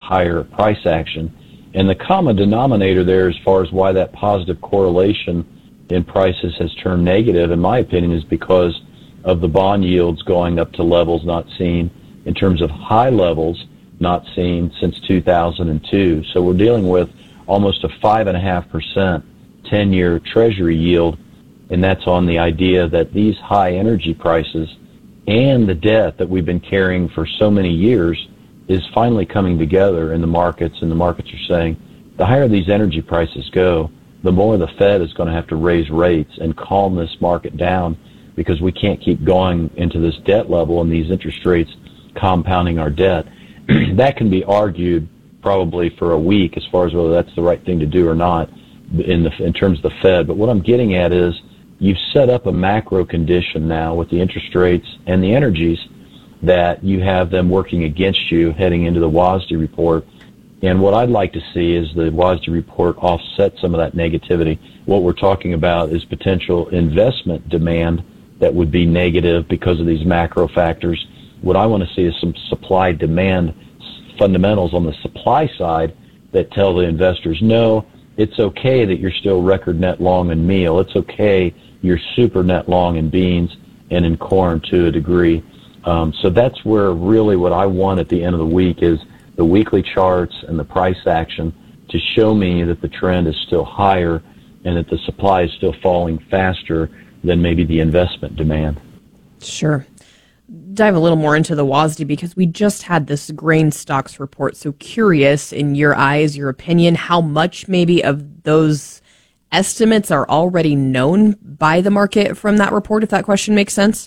higher price action. And the common denominator there as far as why that positive correlation in prices has turned negative, in my opinion, is because of the bond yields going up to levels not seen in terms of high levels not seen since 2002. So we're dealing with almost a 5.5% 10-year Treasury yield, and that's on the idea that these high energy prices and the debt that we've been carrying for so many years is finally coming together in the markets, and the markets are saying the higher these energy prices go, the more the Fed is going to have to raise rates and calm this market down, because we can't keep going into this debt level and these interest rates compounding our debt. That can be argued probably for a week as far as whether that's the right thing to do or not in terms of the Fed. But what I'm getting at is you've set up a macro condition now with the interest rates and the energies that you have them working against you heading into the WASDE report. And what I'd like to see is the WASDE report offset some of that negativity. What we're talking about is potential investment demand that would be negative because of these macro factors. What I want to see is some supply-demand fundamentals on the supply side that tell the investors, no, it's okay that you're still record net long in meal. It's okay you're super net long in beans and in corn to a degree. So that's where really what I want at the end of the week is the weekly charts and the price action to show me that the trend is still higher and that the supply is still falling faster than maybe the investment demand. Sure. Dive a little more into the WASDE because we just had this grain stocks report. So curious, in your eyes, your opinion, how much maybe of those estimates are already known by the market from that report, if that question makes sense?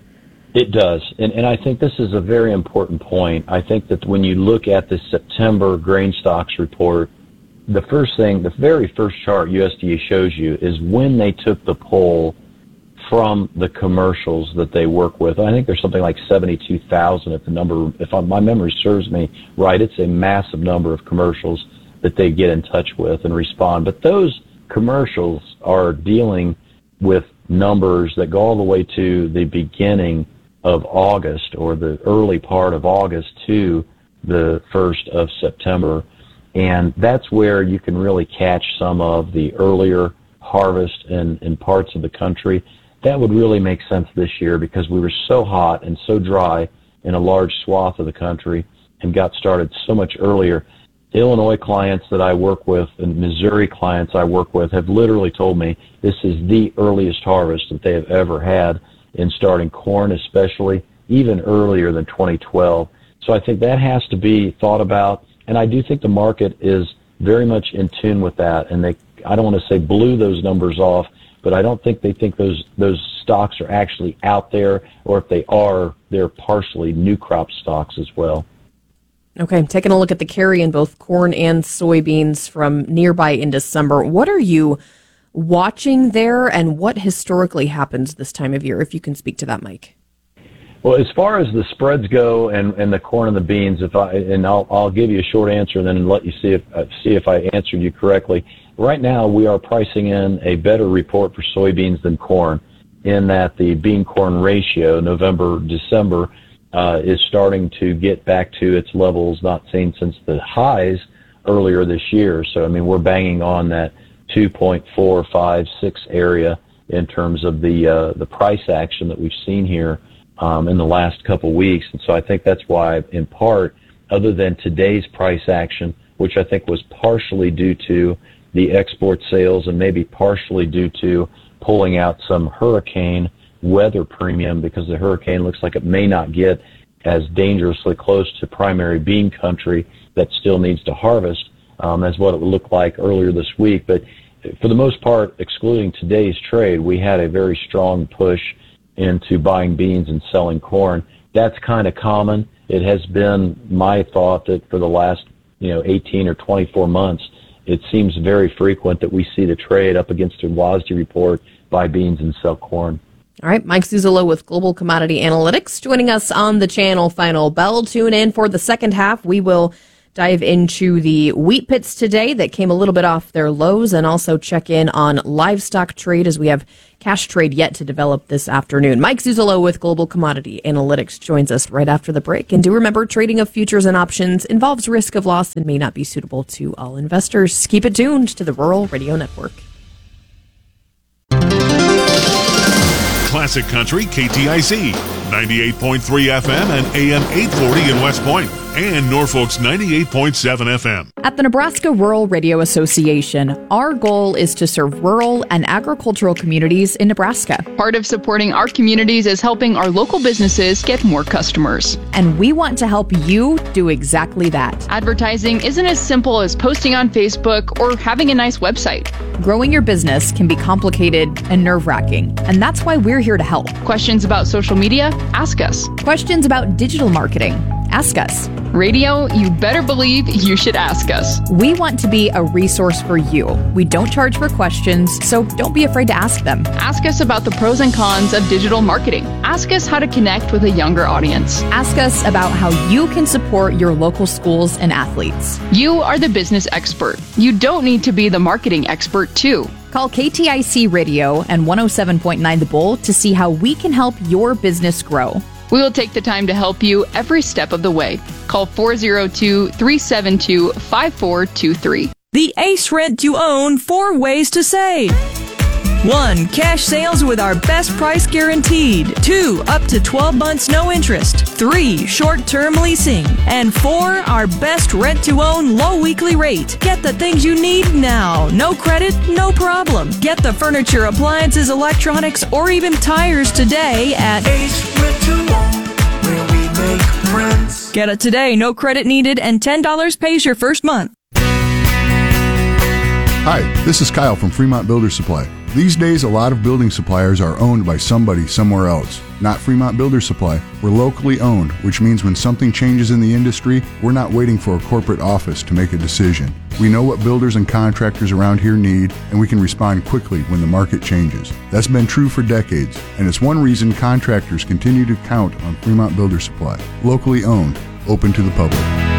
It does. And I think this is a very important point. I think that when you look at the September grain stocks report, the very first chart USDA shows you is when they took the poll from the commercials that they work with. I think there's something like 72,000 if my memory serves me right. It's a massive number of commercials that they get in touch with and respond. But those commercials are dealing with numbers that go all the way to the beginning of August or the early part of August to the 1st of September. And that's where you can really catch some of the earlier harvest in parts of the country. That would really make sense this year because we were so hot and so dry in a large swath of the country and got started so much earlier. Illinois clients that I work with and Missouri clients I work with have literally told me this is the earliest harvest that they have ever had in starting corn, especially even earlier than 2012. So I think that has to be thought about, and I do think the market is very much in tune with that, and I don't want to say blew those numbers off, but I don't think they think those stocks are actually out there, or if they are, they're partially new crop stocks as well. Okay, taking a look at the carry in both corn and soybeans from nearby in December. What are you watching there, and what historically happens this time of year, if you can speak to that, Mike? Well, as far as the spreads go and the corn and the beans, I'll give you a short answer and then let you see if I answered you correctly. Right now, we are pricing in a better report for soybeans than corn, in that the bean-corn ratio, November-December, is starting to get back to its levels not seen since the highs earlier this year. So, I mean, we're banging on that 2.456 area in terms of the price action that we've seen here in the last couple weeks. And so I think that's why, in part, other than today's price action, which I think was partially due to the export sales and maybe partially due to pulling out some hurricane weather premium because the hurricane looks like it may not get as dangerously close to primary bean country that still needs to harvest as what it would look like earlier this week. But for the most part, excluding today's trade, we had a very strong push into buying beans and selling corn. That's kind of common. It has been my thought that for the last 18 or 24 months, it seems very frequent that we see the trade up against a WASDE report, buy beans and sell corn. All right, Mike Zuzolo with Global Commodity Analytics joining us on the channel Final Bell. Tune in for the second half. We will dive into the wheat pits today that came a little bit off their lows, and also check in on livestock trade as we have cash trade yet to develop this afternoon. Mike Zuzolo with Global Commodity Analytics joins us right after the break. And do remember, trading of futures and options involves risk of loss and may not be suitable to all investors. Keep it tuned to the Rural Radio Network. Classic Country KTIC, 98.3 FM and AM 840 in West Point, and Norfolk's 98.7 FM. At the Nebraska Rural Radio Association, our goal is to serve rural and agricultural communities in Nebraska. Part of supporting our communities is helping our local businesses get more customers. And we want to help you do exactly that. Advertising isn't as simple as posting on Facebook or having a nice website. Growing your business can be complicated and nerve-wracking, and that's why we're here to help. Questions about social media? Ask us. Questions about digital marketing? Ask us. Radio, you better believe you should ask us. We want to be a resource for you. We don't charge for questions, so don't be afraid to ask them. Ask us about the pros and cons of digital marketing. Ask us how to connect with a younger audience. Ask us about how you can support your local schools and athletes. You are the business expert. You don't need to be the marketing expert, too. Call KTIC Radio and 107.9 The Bull to see how we can help your business grow. We will take the time to help you every step of the way. Call 402-372-5423. The Ace Rent to Own 4 ways to save. 1. Cash sales with our best price guaranteed. 2. Up to 12 months no interest. 3. Short-term leasing. And 4. Our best rent-to-own low weekly rate. Get the things you need now. No credit, no problem. Get the furniture, appliances, electronics, or even tires today at Ace Rent to Own, where we make friends. Get it today, no credit needed, and $10 pays your first month. Hi, this is Kyle from Fremont Builder Supply. These days, a lot of building suppliers are owned by somebody somewhere else. Not Fremont Builder Supply. We're locally owned, which means when something changes in the industry, we're not waiting for a corporate office to make a decision. We know what builders and contractors around here need, and we can respond quickly when the market changes. That's been true for decades, and it's one reason contractors continue to count on Fremont Builder Supply. Locally owned, open to the public.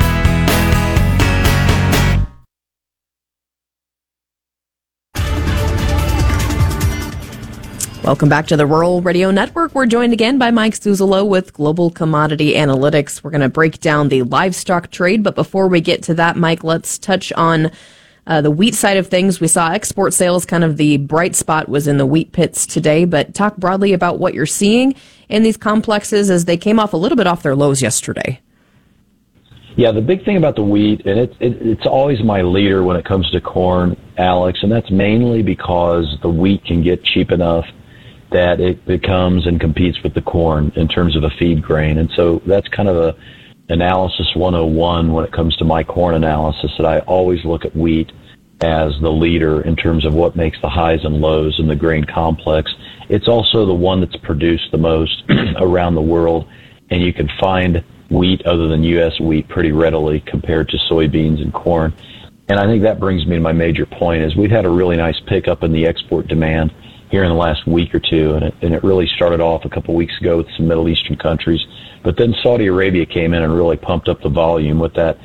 Welcome back to the Rural Radio Network. We're joined again by Mike Zuzolo with Global Commodity Analytics. We're going to break down the livestock trade, but before we get to that, Mike, let's touch on the wheat side of things. We saw export sales, kind of the bright spot was in the wheat pits today, but talk broadly about what you're seeing in these complexes as they came off a little bit off their lows yesterday. Yeah, the big thing about the wheat, and it's always my leader when it comes to corn, Alex, and that's mainly because the wheat can get cheap enough that it becomes and competes with the corn in terms of a feed grain. And so that's kind of a analysis 101 when it comes to my corn analysis, that I always look at wheat as the leader in terms of what makes the highs and lows in the grain complex. It's also the one that's produced the most around the world, and you can find wheat other than U.S. wheat pretty readily compared to soybeans and corn. And I think that brings me to my major point, is we've had a really nice pickup in the export demand here in the last week or two, and it really started off a couple of weeks ago with some Middle Eastern countries. But then Saudi Arabia came in and really pumped up the volume with that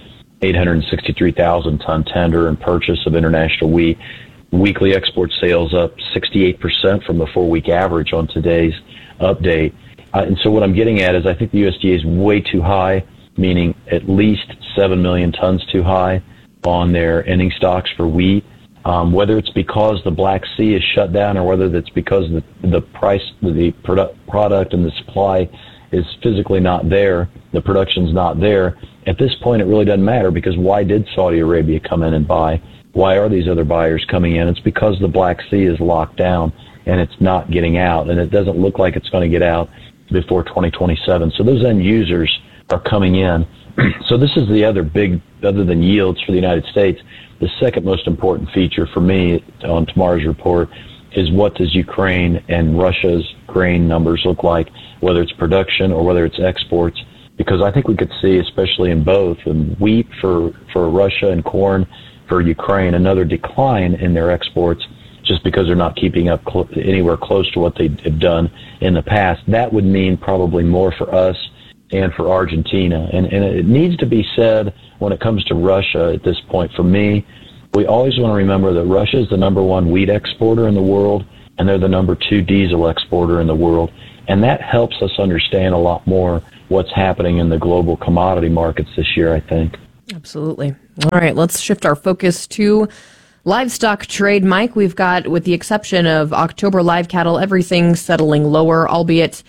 863,000-ton tender and purchase of international wheat. Weekly export sales up 68% from the 4-week average on today's update. And so what I'm getting at is I think the USDA is way too high, meaning at least 7 million tons too high on their ending stocks for wheat. Whether it's because the Black Sea is shut down or whether that's because the price, the product and the supply is physically not there, the production's not there, at this point it really doesn't matter, because why did Saudi Arabia come in and buy? Why are these other buyers coming in? It's because the Black Sea is locked down and it's not getting out, and it doesn't look like it's going to get out before 2027. So those end users are coming in. So this is the other big, other than yields for the United States, the second most important feature for me on tomorrow's report is what does Ukraine and Russia's grain numbers look like, whether it's production or whether it's exports, because I think we could see, especially in both, in wheat for Russia and corn for Ukraine, another decline in their exports just because they're not keeping up anywhere close to what they have done in the past. That would mean probably more for us and for Argentina. And it needs to be said when it comes to Russia at this point. For me, we always want to remember that Russia is the number one wheat exporter in the world, and they're the number two diesel exporter in the world. And that helps us understand a lot more what's happening in the global commodity markets this year, I think. Absolutely. All right, let's shift our focus to livestock trade. Mike, we've got, with the exception of October live cattle, everything settling lower, albeit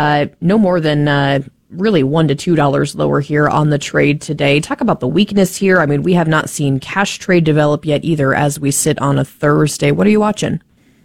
no more than really $1 to $2 lower here on the trade today. Talk about the weakness here. I mean, we have not seen cash trade develop yet either as we sit on a Thursday. What are you watching?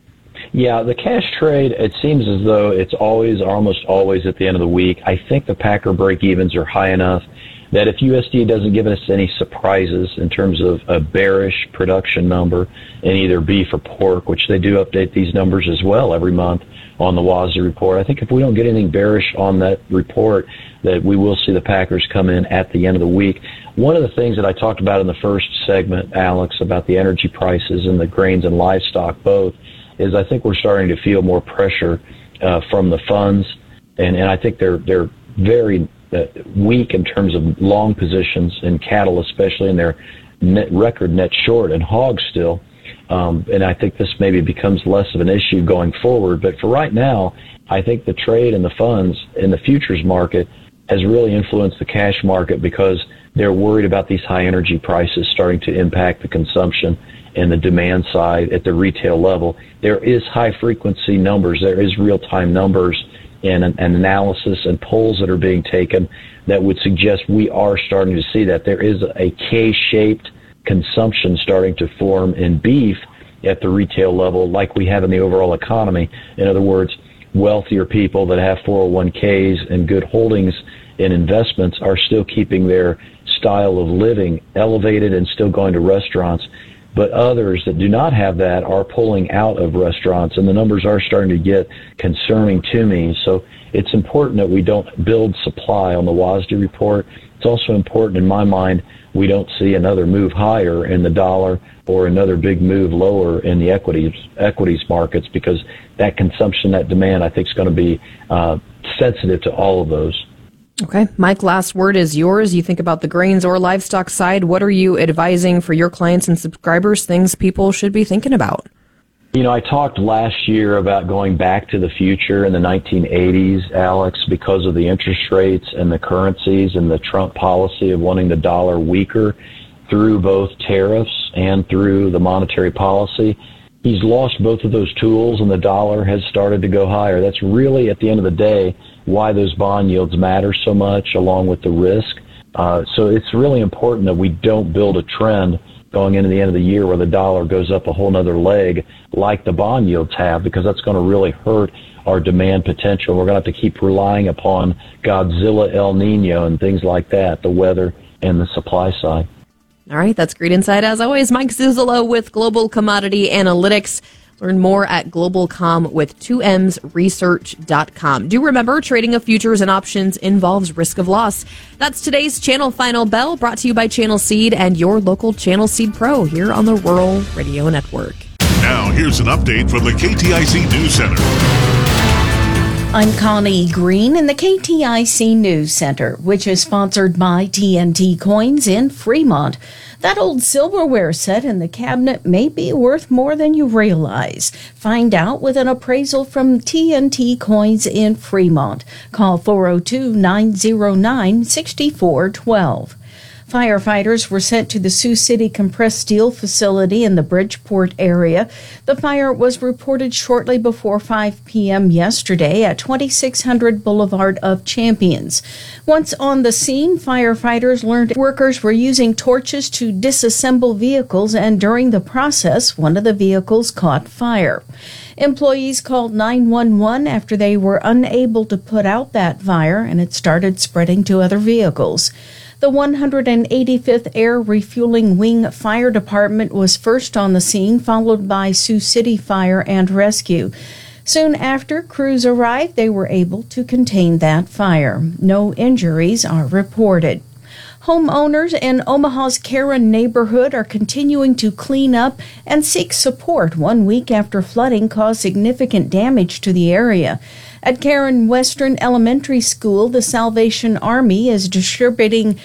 Yeah, the cash trade, it seems as though it's always, almost always at the end of the week. I think the packer break-evens are high enough that if USDA doesn't give us any surprises in terms of a bearish production number in either beef or pork, which they do update these numbers as well every month on the WASDE report, I think if we don't get anything bearish on that report, that we will see the packers come in at the end of the week. One of the things that I talked about in the first segment, Alex, about the energy prices and the grains and livestock both, is I think we're starting to feel more pressure from the funds, and I think they're very weak in terms of long positions in cattle, especially in their record net short and hogs still. And I think this maybe becomes less of an issue going forward. But for right now, I think the trade and the funds in the futures market has really influenced the cash market because they're worried about these high energy prices starting to impact the consumption and the demand side at the retail level. There is high frequency numbers. There is real-time numbers and an analysis and polls that are being taken that would suggest we are starting to see that. There is a K-shaped consumption starting to form in beef at the retail level like we have in the overall economy. In other words, wealthier people that have 401ks and good holdings in investments are still keeping their style of living elevated and still going to restaurants. But others that do not have that are pulling out of restaurants, and the numbers are starting to get concerning to me. So it's important that we don't build supply on the WASDE report. It's also important in my mind we don't see another move higher in the dollar or another big move lower in the equities markets, because that consumption, that demand, I think is going to be sensitive to all of those. Okay. Mike, last word is yours. You think about the grains or livestock side. What are you advising for your clients and subscribers, things people should be thinking about? You know, I talked last year about going back to the future in the 1980s, Alex, because of the interest rates and the currencies and the Trump policy of wanting the dollar weaker through both tariffs and through the monetary policy. He's lost both of those tools, and the dollar has started to go higher. That's really, at the end of the day, why those bond yields matter so much, along with the risk. So it's really important that we don't build a trend going into the end of the year where the dollar goes up a whole nother leg like the bond yields have, because that's going to really hurt our demand potential. We're going to have to keep relying upon Godzilla, El Nino, and things like that, the weather and the supply side. All right, that's great insight as always. Mike Zuzolo with Global Commodity Analytics. Learn more at globalcomwith2msresearch.com. Do remember, trading of futures and options involves risk of loss. That's today's Channel Final Bell, brought to you by Channel Seed and your local Channel Seed Pro here on the Rural Radio Network. Now, here's an update from the KTIC News Center. I'm Connie Green in the KTIC News Center, which is sponsored by TNT Coins in Fremont. That old silverware set in the cabinet may be worth more than you realize. Find out with an appraisal from TNT Coins in Fremont. Call 402-909-6412. Firefighters were sent to the Sioux City compressed steel facility in the Bridgeport area. The fire was reported shortly before 5 p.m. yesterday at 2600 Boulevard of Champions. Once on the scene, firefighters learned workers were using torches to disassemble vehicles, and during the process, one of the vehicles caught fire. Employees called 911 after they were unable to put out that fire, and it started spreading to other vehicles. The 185th Air Refueling Wing Fire Department was first on the scene, followed by Sioux City Fire and Rescue. Soon after crews arrived, they were able to contain that fire. No injuries are reported. Homeowners in Omaha's Karen neighborhood are continuing to clean up and seek support 1 week after flooding caused significant damage to the area. At Caron Western Elementary School, the Salvation Army is distributing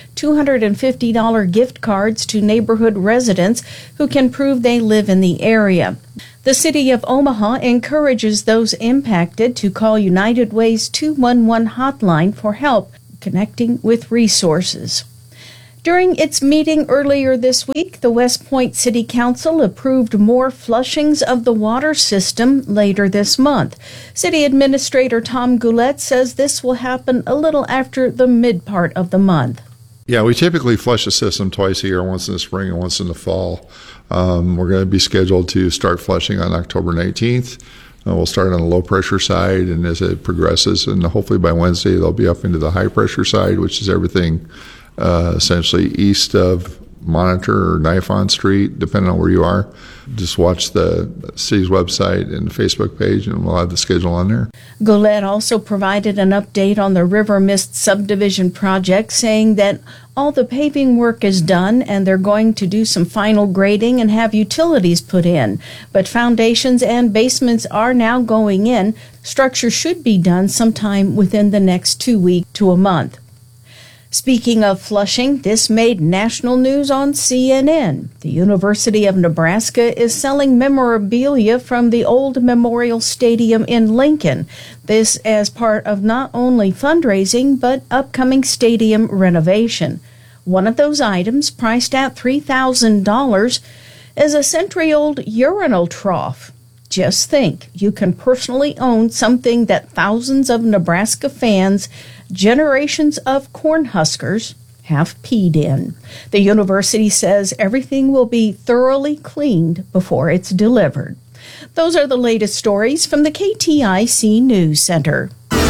$250 gift cards to neighborhood residents who can prove they live in the area. The City of Omaha encourages those impacted to call United Way's 211 hotline for help connecting with resources. During its meeting earlier this week, the West Point City Council approved more flushings of the water system later this month. City Administrator Tom Goulet says this will happen a little after the mid part of the month. Yeah, we typically flush the system twice a year, once in the spring and once in the fall. We're going to be scheduled to start flushing on October 19th. We'll start on the low pressure side, and as it progresses, and hopefully by Wednesday they'll be up into the high pressure side, which is everything essentially east of Monitor or Nifon Street, depending on where you are. Just watch the city's website and Facebook page, and we'll have the schedule on there. Goulet also provided an update on the River Mist subdivision project, saying that all the paving work is done and they're going to do some final grading and have utilities put in. But foundations and basements are now going in. Structure should be done sometime within the next 2 weeks to a month. Speaking of flushing, this made national news on CNN. The University of Nebraska is selling memorabilia from the old Memorial Stadium in Lincoln. This as part of not only fundraising, but upcoming stadium renovation. One of those items, priced at $3,000, is a century-old urinal trough. Just think, you can personally own something that thousands of Nebraska fans, generations of Cornhuskers, have peed in. The university says everything will be thoroughly cleaned before it's delivered. Those are the latest stories from the KTIC News Center.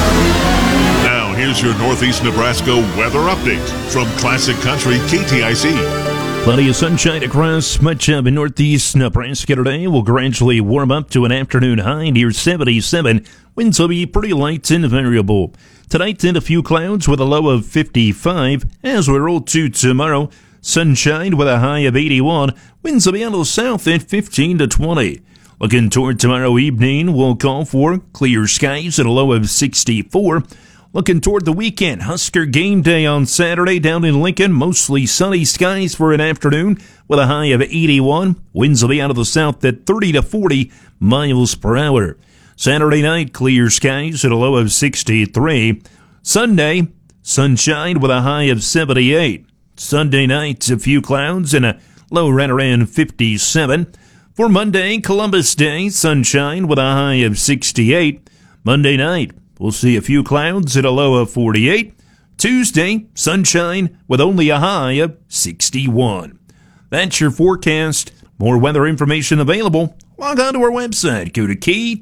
Now, here's your Northeast Nebraska weather update from Classic Country KTIC. Plenty of sunshine across much of Northeast Nebraska today. Will gradually warm up to an afternoon high near 77. Winds will be pretty light and variable. Tonight, a few clouds with a low of 55. As we roll to tomorrow, sunshine with a high of 81. Winds will be a little south at 15 to 20. Looking toward tomorrow evening, we'll call for clear skies at a low of 64. Looking toward the weekend, Husker game day on Saturday down in Lincoln. Mostly sunny skies for an afternoon with a high of 81. Winds will be out of the south at 30 to 40 miles per hour. Saturday night, clear skies at a low of 63. Sunday, sunshine with a high of 78. Sunday night, a few clouds and a low right around 57. For Monday, Columbus Day, sunshine with a high of 68. Monday night, we'll see a few clouds at a low of 48. Tuesday, sunshine with only a high of 61. That's your forecast. More weather information available. Log on to our website. Go to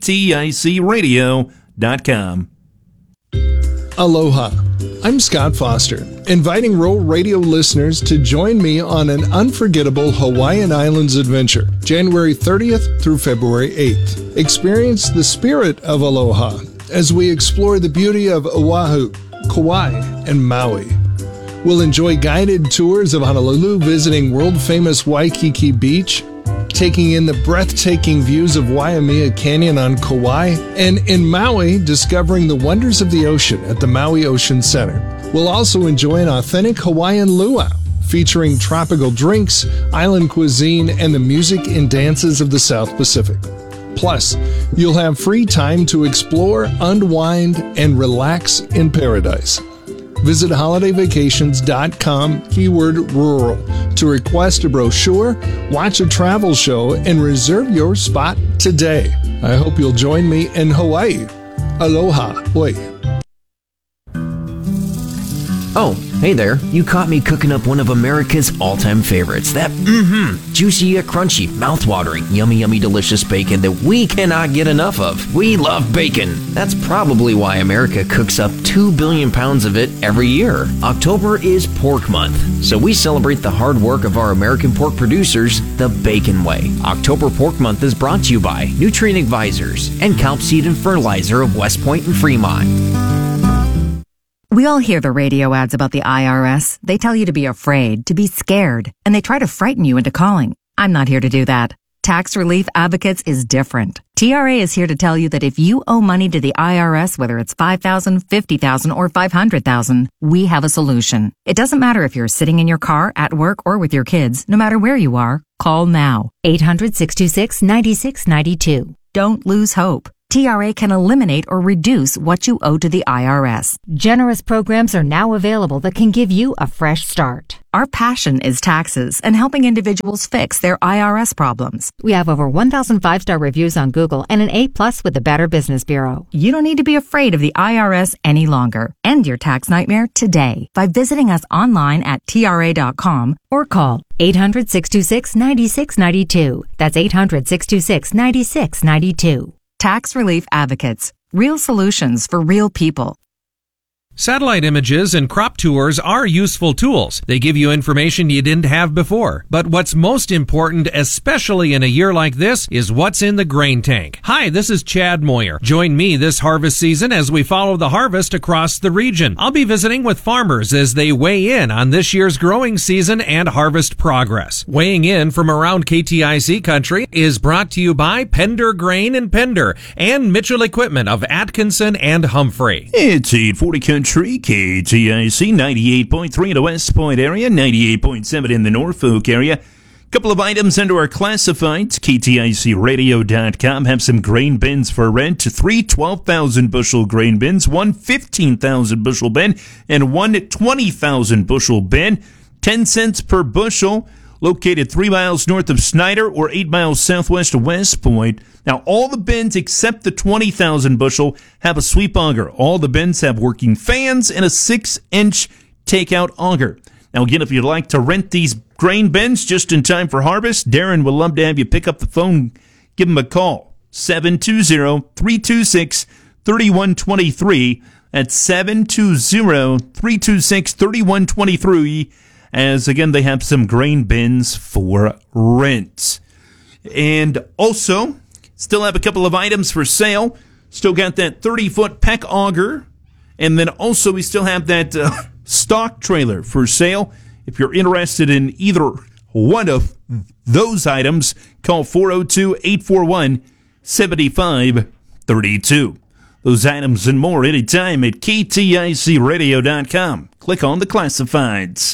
KTICradio.com. Aloha. I'm Scott Foster, inviting Rural Radio listeners to join me on an unforgettable Hawaiian Islands adventure, January 30th through February 8th. Experience the spirit of aloha as we explore the beauty of Oahu, Kauai, and Maui. We'll enjoy guided tours of Honolulu, visiting world-famous Waikiki Beach, taking in the breathtaking views of Waimea Canyon on Kauai, and in Maui, discovering the wonders of the ocean at the Maui Ocean Center. We'll also enjoy an authentic Hawaiian luau, featuring tropical drinks, island cuisine, and the music and dances of the South Pacific. Plus, you'll have free time to explore, unwind, and relax in paradise. Visit holidayvacations.com, keyword rural, to request a brochure, watch a travel show, and reserve your spot today. I hope you'll join me in Hawaii. Aloha. Oi. Oh, hey there. You caught me cooking up one of America's all-time favorites. That juicy yet crunchy, mouth-watering, yummy delicious bacon that we cannot get enough of. We love bacon. That's probably why America cooks up 2 billion pounds of it every year. October is Pork Month, so we celebrate the hard work of our American pork producers the Bacon way. October Pork Month is brought to you by Nutrient Advisors and Kelp Seed and Fertilizer of West Point and Fremont. We all hear the radio ads about the IRS. They tell you to be afraid, to be scared, and they try to frighten you into calling. I'm not here to do that. Tax Relief Advocates is different. TRA is here to tell you that if you owe money to the IRS, whether it's $5,000, $50,000, or $500,000, we have a solution. It doesn't matter if you're sitting in your car, at work, or with your kids. No matter where you are, call now. 800-626-9692. Don't lose hope. TRA can eliminate or reduce what you owe to the IRS. Generous programs are now available that can give you a fresh start. Our passion is taxes and helping individuals fix their IRS problems. We have over 1,000 5-star reviews on Google and an A+ with the Better Business Bureau. You don't need to be afraid of the IRS any longer. End your tax nightmare today by visiting us online at TRA.com or call 800-626-9692. That's 800-626-9692. Tax Relief Advocates. Real solutions for real people. Satellite images and crop tours are useful tools. They give you information you didn't have before. But what's most important, especially in a year like this, is what's in the grain tank. Hi, this is Chad Moyer. Join me this harvest season as we follow the harvest across the region. I'll be visiting with farmers as they weigh in on this year's growing season and harvest progress. Weighing in from around KTIC country is brought to you by Pender Grain and Pender and Mitchell Equipment of Atkinson and Humphrey. It's 840 Country, KTIC 98.3 in the West Point area, 98.7 in the Norfolk area. Couple of items under our classifieds. KTICradio.com have some grain bins for rent. 3 12,000 bushel grain bins, 1 15,000 bushel bin, and 1 20,000 bushel bin. 10 cents per bushel. Located 3 miles north of Snyder or 8 miles southwest of West Point. Now, all the bins except the 20,000 bushel have a sweep auger. All the bins have working fans and a 6-inch takeout auger. Now, again, if you'd like to rent these grain bins just in time for harvest, Darren would love to have you pick up the phone, give him a call. 720-326-3123. That's 720-326-3123. As, again, they have some grain bins for rent. And also, still have a couple of items for sale. Still got that 30-foot peck auger. And then also we still have that stock trailer for sale. If you're interested in either one of those items, call 402-841-7532. Those items and more anytime at KTICradio.com. Click on the classifieds.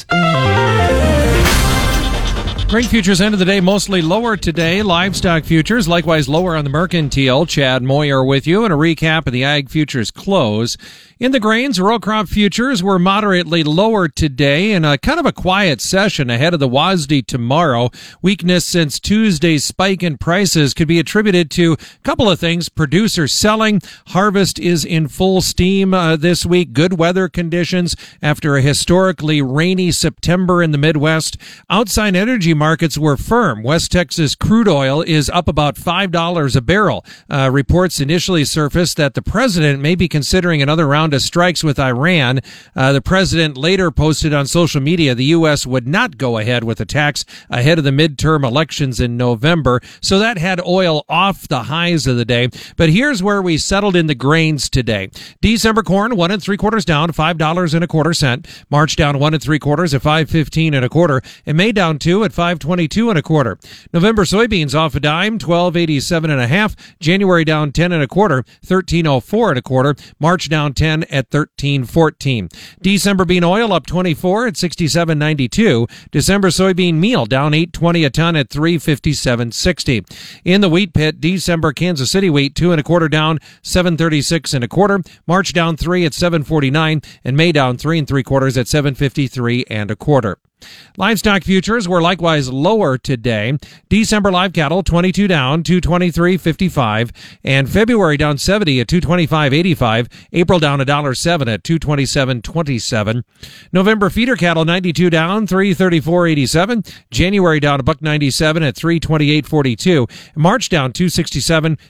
Grain futures end of the day mostly lower today. Livestock futures likewise lower on the mercantile. Chad Moyer with you and a recap of the ag futures close. In the grains, row crop futures were moderately lower today and a kind of a quiet session ahead of the WASDE tomorrow. Weakness since Tuesday's spike in prices could be attributed to a couple of things. Producers selling. Harvest is in full steam this week. Good weather conditions after a historically rainy September in the Midwest. Outside energy markets were firm. West Texas crude oil is up about $5 a barrel. Reports initially surfaced that the president may be considering another round of strikes with Iran. The president later posted on social media the U.S. would not go ahead with attacks ahead of the midterm elections in November. So that had oil off the highs of the day. But here's where we settled in the grains today. December corn, 1 3/4 down, $5.25. March down 1 3/4 at $5.15 1/4. And May down 2 at $5.22 1/4. November soybeans off a dime, $12.87 1/2. January down 10 1/4, $13.04 1/4. March down 10 at $13.14. December bean oil up 24 at $67.92. December soybean meal down $8.20 a ton at $357.60. In the wheat pit, December Kansas City wheat 2 1/4 down, $7.36 1/4. March down 3 at $7.49, and May down 3 3/4 at $7.53 1/4. Livestock futures were likewise lower today. December live cattle 22 down, 223.55, and February down 70 at 225.85. April down $1.07 at 227.27. November feeder cattle 92 down, 334.87. January down $1.97 at 328.42. March down 267,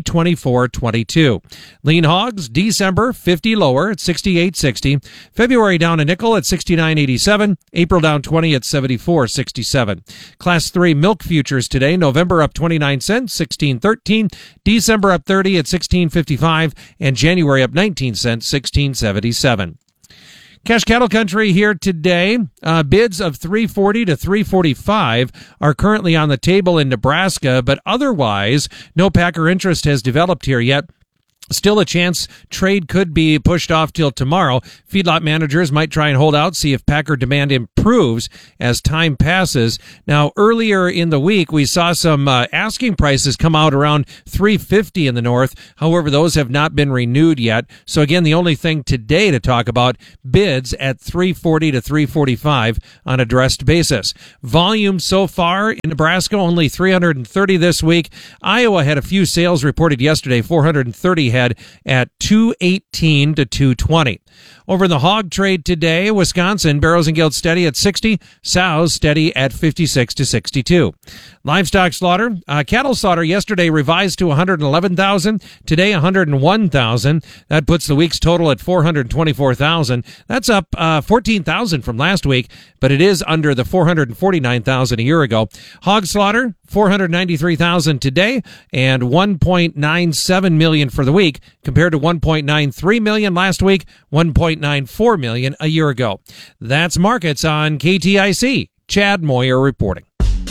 324.22. Lean hogs December 50 lower at 68.60. February down a nickel at 69.87. April down 20 at 74.67. Class 3 milk futures today. November up 29 cents, 16.13. December up 30 at 16.55, and January up 19 cents, 16.77. Cash cattle country here today. Bids of $340 to $345 are currently on the table in Nebraska, but otherwise, no packer interest has developed here yet. Still a chance trade could be pushed off till tomorrow. Feedlot managers might try and hold out, see if packer demand improves as time passes. Now, earlier in the week, we saw some asking prices come out around $350 in the north. However, those have not been renewed yet. So again, the only thing today to talk about, bids at $340 to $345 on a dressed basis. Volume so far in Nebraska, only 330 this week. Iowa had a few sales reported yesterday, 430 head at 218 to 220. Over in the hog trade today, Wisconsin, barrels and gilts steady at 60, sows steady at 56 to 62. Livestock slaughter, cattle slaughter yesterday revised to 111,000, today 101,000. That puts the week's total at 424,000. That's up 14,000 from last week, but it is under the 449,000 a year ago. Hog slaughter, 493,000 today and 1.97 million for the week compared to 1.93 million last week, 1.94 million a year ago. That's markets on KTIC. Chad Moyer reporting.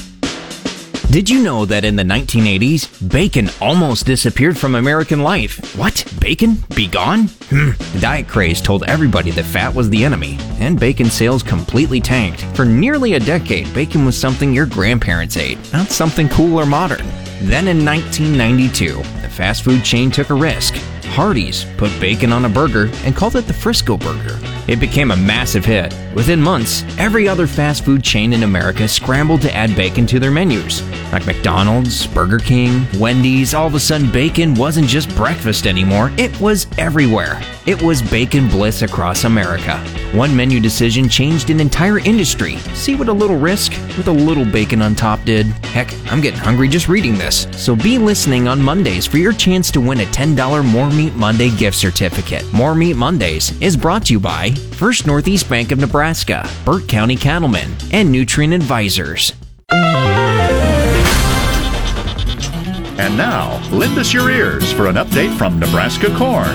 Did you know that in the 1980s, bacon almost disappeared from American life? What? Bacon? Be gone? The diet craze told everybody that fat was the enemy, and bacon sales completely tanked. For nearly a decade, bacon was something your grandparents ate, not something cool or modern. Then in 1992, the fast food chain took a risk. Hardee's put bacon on a burger and called it the Frisco Burger. It became a massive hit. Within months, every other fast food chain in America scrambled to add bacon to their menus. Like McDonald's, Burger King, Wendy's, all of a sudden bacon wasn't just breakfast anymore, it was everywhere. It was bacon bliss across America. One menu decision changed an entire industry. See what a little risk with a little bacon on top did? Heck, I'm getting hungry just reading this. So be listening on Mondays for your chance to win a $10 More Meat Monday gift certificate. More Meat Mondays is brought to you by First Northeast Bank of Nebraska, Burt County Cattlemen, and Nutrient Advisors. And now, lend us your ears for an update from Nebraska Corn.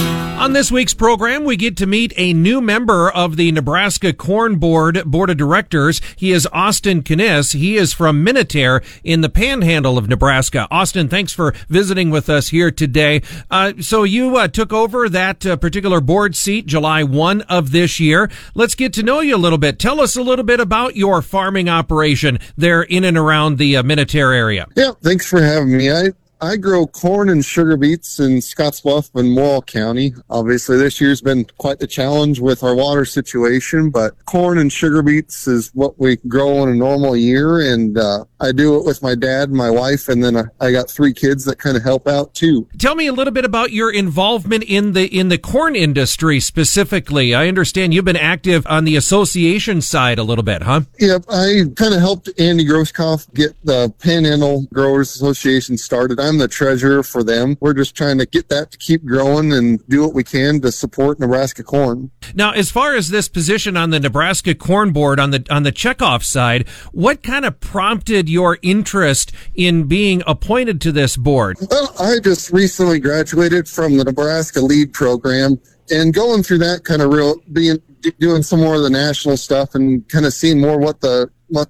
On this week's program, we get to meet a new member of the Nebraska Corn Board of Directors. He is Austin Kniss. He is from Minutair in the Panhandle of Nebraska. Austin, thanks for visiting with us here today. So you took over that particular board seat July 1 of this year. Let's get to know you a little bit. Tell us a little bit about your farming operation there in and around the Minutair area. Yeah, thanks for having me. I grow corn and sugar beets in Scottsbluff and Moyle County. Obviously, this year's been quite the challenge with our water situation, but corn and sugar beets is what we grow in a normal year, and I do it with my dad and my wife, and then I got 3 kids that kind of help out too. Tell me a little bit about your involvement in the corn industry specifically. I understand you've been active on the association side a little bit, huh? Yep, I kind of helped Andy Grosskopf get the Panhandle Growers Association started. I'm the treasurer for them. We're just trying to get that to keep growing and do what we can to support Nebraska corn. Now, as far as this position on the Nebraska Corn Board on the checkoff side, what kind of prompted your interest in being appointed to this board? Well, I just recently graduated from the Nebraska LEAD program, and going through that kind of doing some more of the national stuff and kind of seeing more what the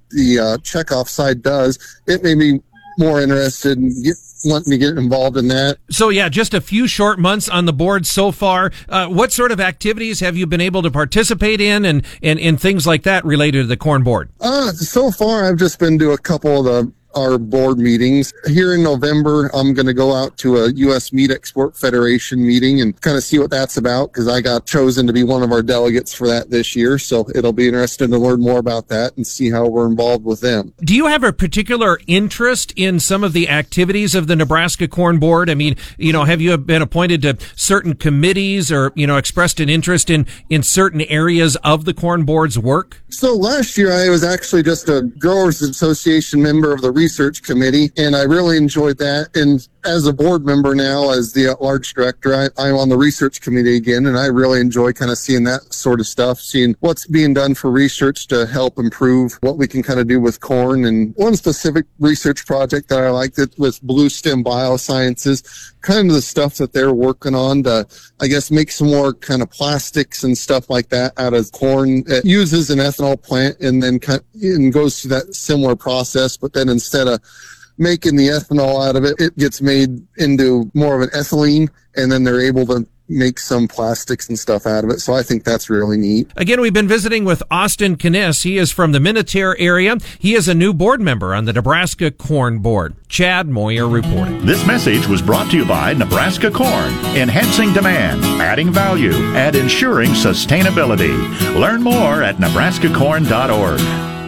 checkoff side does, it made me more interested in wanting to get involved in that. So yeah, just a few short months on the board so far. What sort of activities have you been able to participate in and things like that related to the Corn Board? So far, I've just been to a couple of our board meetings. Here in November, I'm going to go out to a U.S. Meat Export Federation meeting and kind of see what that's about, because I got chosen to be one of our delegates for that this year. So it'll be interesting to learn more about that and see how we're involved with them. Do you have a particular interest in some of the activities of the Nebraska Corn Board? I mean, have you been appointed to certain committees or, expressed an interest in certain areas of the Corn Board's work? So last year, I was actually just a Growers Association member of the research committee, and I really enjoyed that. And as a board member now, as the at-large director, I'm on the research committee again, and I really enjoy kind of seeing that sort of stuff, seeing what's being done for research to help improve what we can kind of do with corn. And one specific research project that I liked it with Blue Stem Biosciences, kind of the stuff that they're working on to, I guess, make some more kind of plastics and stuff like that out of corn. It uses an ethanol plant and then and goes through that similar process, but then instead of making the ethanol out of it, it gets made into more of an ethylene, and then they're able to make some plastics and stuff out of it. So I think that's really neat. Again, we've been visiting with Austin Kniss. He is from the Minutair area. He is a new board member on the Nebraska Corn Board. Chad Moyer reporting. This message was brought to you by Nebraska Corn, enhancing demand, adding value, and ensuring sustainability. Learn more at nebraskacorn.org.